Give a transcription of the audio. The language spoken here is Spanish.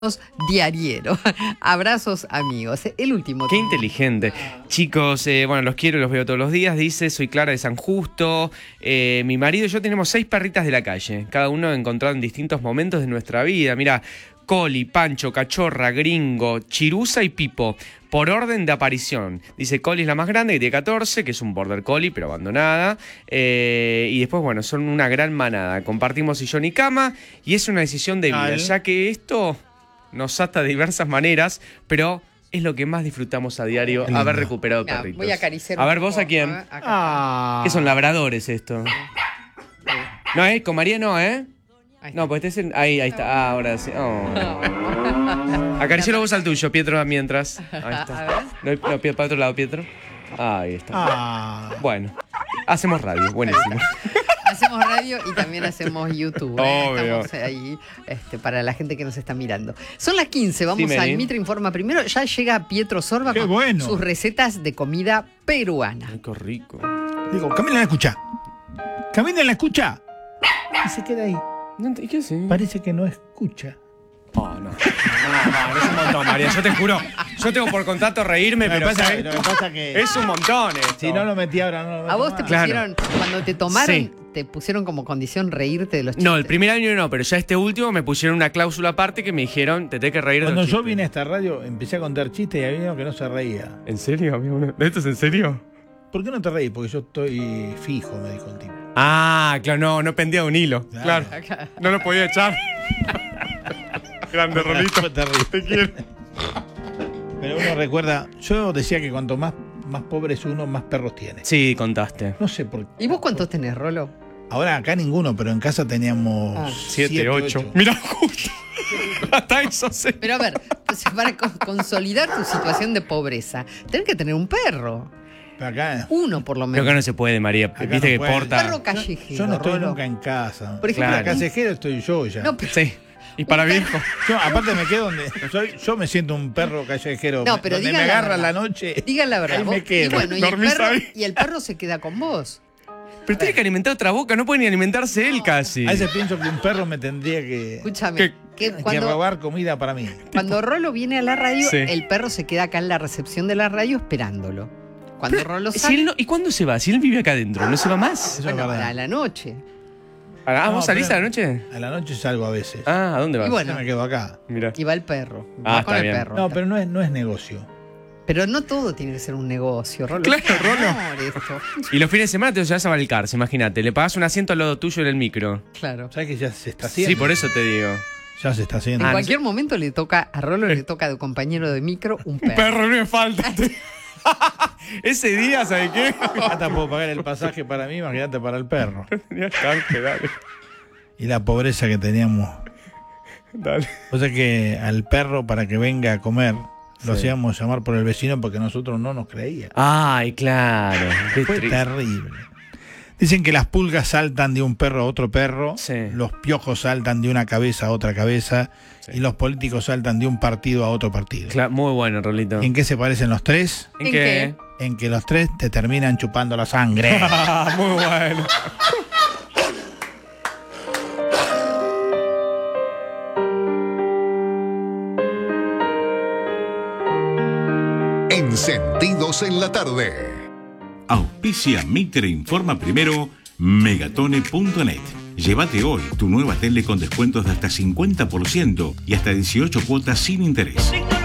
Diariero. Abrazos, amigos. El último. Qué inteligente. Chicos, bueno, los quiero, los veo todos los días. Dice, soy Clara de San Justo. Mi marido y yo tenemos 6 perritas de la calle. Cada uno encontrado en distintos momentos de nuestra vida. Mira, Coli, Pancho, Cachorra, Gringo, Chirusa y Pipo. Por orden de aparición. Dice, Coli es la más grande, que tiene 14, que es un border collie, pero abandonada. Y después, bueno, son una gran manada. Compartimos sillón y cama. Y es una decisión de vida, ya que esto nos ata de diversas maneras, pero es lo que más disfrutamos a diario, haber recuperado perritos. Voy a acariciar. A ver, ¿vos a quién? ¿Qué son labradores esto? No, con María no, ¿eh? No, pues este es ahí está. Ahora sí. Oh. Acaricialo vos al tuyo, Pietro, mientras. Ahí está. No, para otro lado, Pietro. Ahí está. Bueno, hacemos radio, buenísimo. Hacemos radio y también hacemos YouTube. Obvio. Estamos ahí para la gente que nos está mirando. Son las 15, vamos al Mitre Informa primero. Ya llega Pietro Sorba con sus recetas de comida peruana. Ay, qué rico. Digo, Camila la escucha. Camila la escucha. Y se queda ahí. ¿Y qué hace? Parece que no escucha. Oh, no. No, es un montón, María. Yo te juro. Yo tengo por contrato reírme, Lo que pero pasa que es un montón esto. si no lo metí ahora, no lo meto. A vos te más. pusieron, cuando te tomaron, Sí. te pusieron como condición reírte de los chistes. No, el primer año no, pero ya este último me pusieron una cláusula aparte que me dijeron, te tenés que reír Cuando de los yo chistes. vine a esta radio, empecé a contar chistes y había uno que no se reía. ¿En serio, amigo? ¿Esto es en serio? ¿Por qué no te reís? Porque yo estoy fijo, me dijo el tipo. Ah, claro, no pendía un hilo. Claro. No lo podía echar. Grande, Rolito. Fue terrible. Te quiero. Pero uno recuerda, yo decía que cuanto más pobre es uno, más perros tiene. Sí, contaste. No sé por qué. ¿Y vos cuántos tenés, Rolo? Ahora acá ninguno, pero en casa teníamos 7, 8. Mira, justo. Hasta eso sé. Pero a ver, entonces, para consolidar tu situación de pobreza, tenés que tener un perro. Pero acá, Uno, por lo Pero menos. acá no se puede, María. Acá Viste no que puede. porta. Perro callejero. yo no estoy Rolo. nunca en casa. Por ejemplo, Claro. Callejero estoy yo ya. No, pero, Sí. Y para viejo. Yo, aparte me quedo donde yo me siento un perro callejero. No, pero donde digan me la agarra verdad. la noche. digan la verdad. Ahí vos- me quedo. Y bueno, Dormís ahí. y el perro se queda con vos. Pero tiene que alimentar otra boca, no puede ni alimentarse él casi. A veces pienso que un perro me tendría que Escúchame, que cuando robar comida para mí. Rolo viene a la radio, Sí. el perro se queda acá en la recepción de la radio esperándolo. Cuando Rolo Si sale, él no- ¿Y cuándo se va? Si él vive acá adentro, ¿no se va más? Eso bueno, es verdad. a la noche. ¿Vos No, salís pero- a la noche? A la noche salgo a veces. Ah, ¿a dónde vas? Y bueno, Yo me quedo acá. Mira. y va el perro. Ah, Va con está el bien. perro. No, pero no es negocio. Pero no todo tiene que ser un negocio, Rolo. Claro, Qué Rolo. amor esto. Y los fines de semana te llevas a Balcarce, imagínate. Le pagás un asiento al lado tuyo en el micro. Claro. ¿Sabes que ya se está haciendo? Sí, por eso te digo. Ya se está haciendo. En cualquier momento le toca a Rolo, le toca de compañero de micro un perro. Perro, no me falta. Ese día, ¿sabes qué? Hasta puedo pagar el pasaje para mí, imagínate para el perro. Tenías canje, dale. Y la pobreza que teníamos. Dale. O sea que al perro, para que venga a comer, lo Sí. hacíamos llamar por el vecino porque nosotros no nos creíamos. Ay, claro. Qué Fue triste. terrible. Dicen que las pulgas saltan de un perro a otro perro, Sí. los piojos saltan de una cabeza a otra cabeza, Sí. y los políticos saltan de un partido a otro partido. Muy bueno, Rolito. ¿Y en qué se parecen los tres? ¿En ¿En qué? En que los tres te terminan chupando la sangre. Ah, muy bueno. Encendidos en la tarde. Auspicia Mitre Informa primero Megatone.net. Llévate hoy tu nueva tele con descuentos de hasta 50% y hasta 18 cuotas sin interés.